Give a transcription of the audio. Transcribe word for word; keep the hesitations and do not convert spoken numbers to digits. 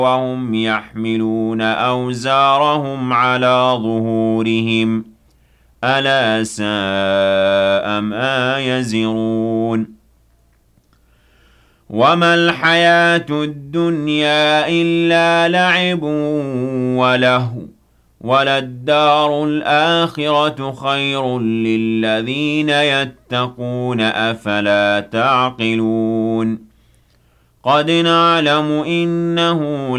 وهم يحملون أوزارهم على ظهورهم ألا ساء ما يزرون وما الحياة الدنيا إلا لعب ولهو وللدار الآخرة خير للذين يتقون أفلا تعقلون قد نعلم إنه